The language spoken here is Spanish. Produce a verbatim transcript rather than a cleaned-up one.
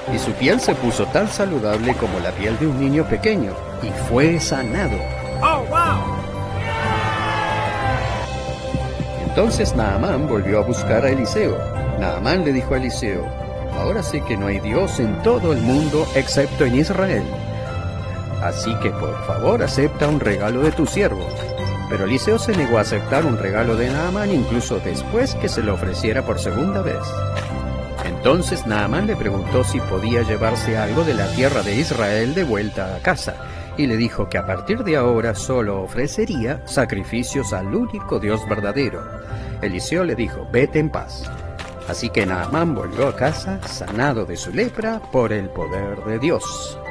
y su piel se puso tan saludable como la piel de un niño pequeño, y fue sanado. Oh, wow. Entonces Naamán volvió a buscar a Eliseo. Naamán le dijo a Eliseo: ahora sé que no hay Dios en todo el mundo excepto en Israel. Así que por favor acepta un regalo de tu siervo. Pero Eliseo se negó a aceptar un regalo de Naamán incluso después que se lo ofreciera por segunda vez. Entonces Naamán le preguntó si podía llevarse algo de la tierra de Israel de vuelta a casa, y le dijo que a partir de ahora solo ofrecería sacrificios al único Dios verdadero. Eliseo le dijo: vete en paz. Así que Naamán volvió a casa sanado de su lepra por el poder de Dios.